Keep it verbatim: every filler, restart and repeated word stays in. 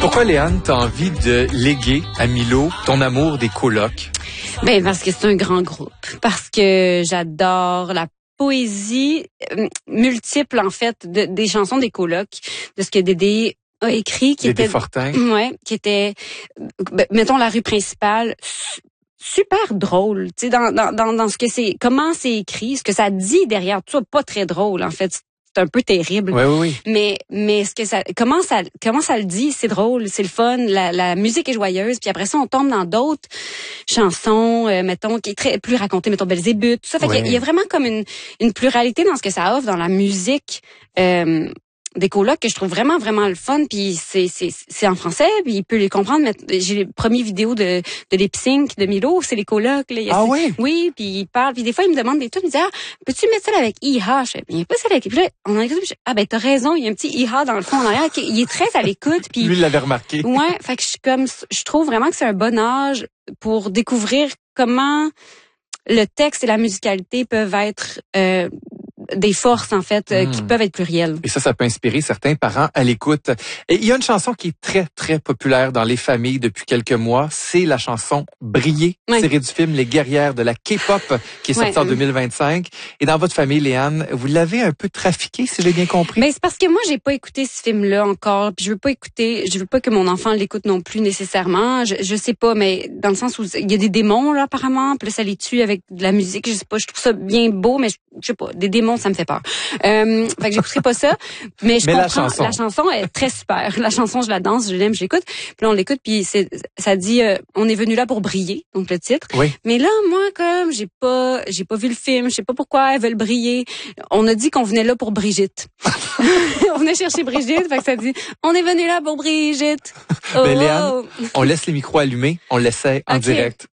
Pourquoi, Léane, t'as envie de léguer à Milo ton amour des colocs? Ben parce que c'est un grand groupe. Parce que j'adore la poésie euh, multiple, en fait, de, des chansons des colocs, de ce que Dédé a écrit, qui Dédé était... Fortin. Ouais, qui était, ben, mettons, la rue principale... super drôle, tu sais, dans, dans, dans, dans ce que c'est, comment c'est écrit, ce que ça dit derrière tout ça, pas très drôle, en fait. C'est un peu terrible. Oui, oui, oui. Mais, mais ce que ça, comment ça, comment ça le dit, c'est drôle, c'est le fun, la, la musique est joyeuse, puis après ça, on tombe dans d'autres chansons, euh, mettons, qui est très, plus racontées, mettons, Belzébuth, tout ça. Fait Ouais. qu'il y a vraiment comme une, une pluralité dans ce que ça offre dans la musique, euh, des colocs que je trouve vraiment vraiment le fun, puis c'est c'est c'est en français, puis il peut les comprendre. Mais j'ai les premières vidéos de de lip sync de Milo, c'est les colocs là. Ah oui. Oui, puis il parle, puis des fois il me demande des trucs, il me dit ah peux-tu mettre ça avec I H? Je fais, il n'y a pas ça avec. Puis là, on a écouté, ah ben t'as raison, il y a un petit I H dans le fond en arrière. Il est très à l'écoute, puis lui il l'avait remarqué. Ouais, fait que je suis comme je trouve vraiment que c'est un bon âge pour découvrir comment le texte et la musicalité peuvent être euh, des forces, en fait, euh, mmh. qui peuvent être plurielles. Et ça, ça peut inspirer certains parents à l'écoute. Et il y a une chanson qui est très, très populaire dans les familles depuis quelques mois. C'est la chanson Briller, ouais. tirée du film Les Guerrières de la K-pop, qui est sortie ouais. en deux mille vingt-cinq. Et dans votre famille, Léane, vous l'avez un peu trafiqué, si j'ai bien compris? Mais c'est parce que moi, j'ai pas écouté ce film-là encore. Puis je veux pas écouter, je veux pas que mon enfant l'écoute non plus nécessairement. Je, je sais pas, mais dans le sens où il y a des démons, là, apparemment. Puis là, ça les tue avec de la musique. Je sais pas, je trouve ça bien beau, mais je, je sais pas, des démons, ça me fait peur. Euh, fait que j'écouterai pas ça, mais je mais comprends. La chanson. la chanson est très super. La chanson, je la danse, je l'aime, je l'écoute. Puis là, on l'écoute, puis c'est, ça dit, euh, on est venu là pour briller, donc le titre. Oui. Mais là, moi, comme j'ai pas, j'ai pas vu le film, je sais pas pourquoi elles veulent briller. On a dit qu'on venait là pour Brigitte. On venait chercher Brigitte, fait que ça dit, on est venu là pour Brigitte. Oh, mais Léane, on laisse les micros allumés, on l'essaie en okay. direct.